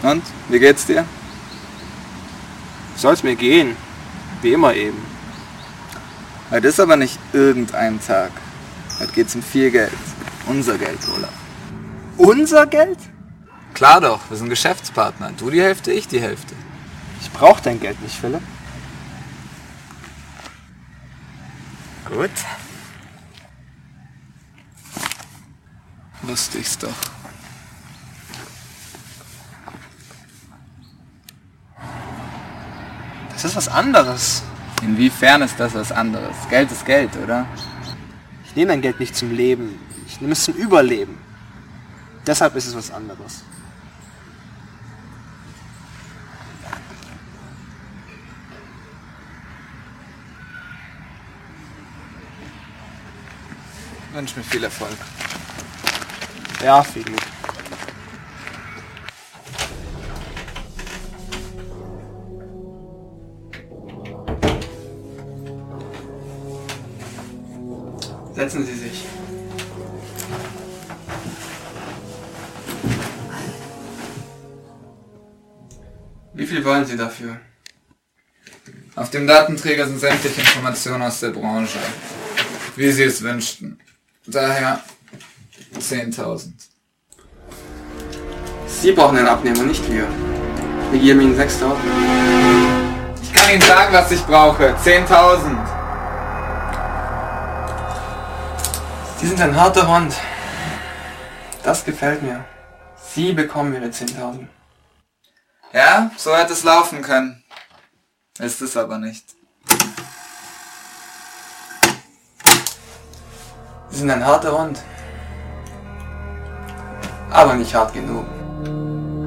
Und, wie geht's dir? Soll's mir gehen. Wie immer eben. Heute ist aber nicht irgendein Tag. Heute geht's um viel Geld. Unser Geld, Olaf. Unser Geld? Klar doch, wir sind Geschäftspartner. Du die Hälfte, ich die Hälfte. Ich brauch dein Geld nicht, Philipp. Gut. Wusste ich's doch. Das ist was anderes. Inwiefern ist das was anderes? Geld ist Geld, oder? Ich nehme dein Geld nicht zum Leben. Ich nehme es zum Überleben. Deshalb ist es was anderes. Ich wünsche mir viel Erfolg. Ja, viel Glück. Setzen Sie sich. Wie viel wollen Sie dafür? Auf dem Datenträger sind sämtliche Informationen aus der Branche, wie Sie es wünschten. Daher 10.000. Sie brauchen einen Abnehmer, nicht wir. Wir geben Ihnen 6.000. Ich kann Ihnen sagen, was ich brauche. 10.000. Sie sind ein harter Hund. Das gefällt mir. Sie bekommen Ihre 10.000. Ja, so hätte es laufen können. Ist es aber nicht. Sie sind ein harter Hund. Aber nicht hart genug.